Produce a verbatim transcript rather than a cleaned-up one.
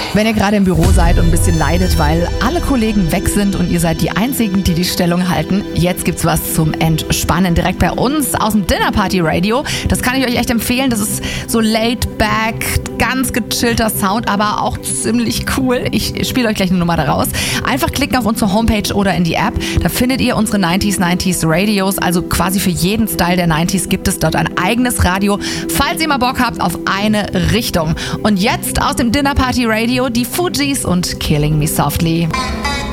Wenn ihr gerade im Büro seid und ein bisschen leidet, weil alle Kollegen weg sind und ihr seid die Einzigen, die die Stellung halten, jetzt gibt's was zum Entspannen direkt bei uns aus dem Dinner Party Radio. Das kann ich euch echt empfehlen. Das ist so laid back, ganz gechillter Sound, aber auch ziemlich cool. Ich spiele euch gleich eine Nummer daraus. Einfach klicken auf unsere Homepage oder in die App. Da findet ihr unsere neunziger neunziger Radios. Also quasi für jeden Style der neunziger gibt es dort ein eigenes Radio, falls ihr mal Bock habt auf eine Richtung. Und jetzt aus dem Dinner Party Radio die Fugees und Killing Me Softly.